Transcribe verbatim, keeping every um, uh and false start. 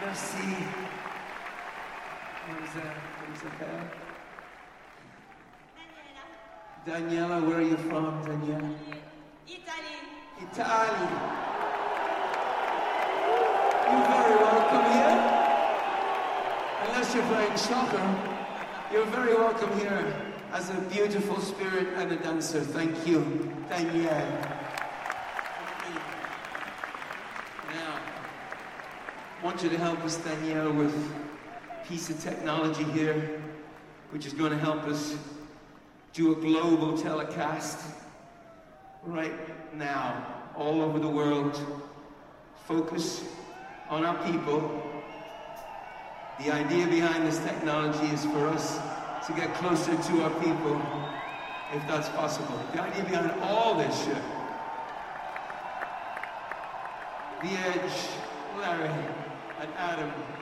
Merci. What is that? What is that? Daniela, where are you from, Daniela? Italy. Italy. You're very welcome here. Unless you're playing soccer, you're very welcome here as a beautiful spirit and a dancer. Thank you, Danielle. Now, I want you to help us, Danielle, with a piece of technology here, which is going to help us do a global telecast right now, all over the world. Focus on our people. The idea behind this technology is for us to get closer to our people, if that's possible. The idea behind all this shit. The Edge, Larry, and Adam.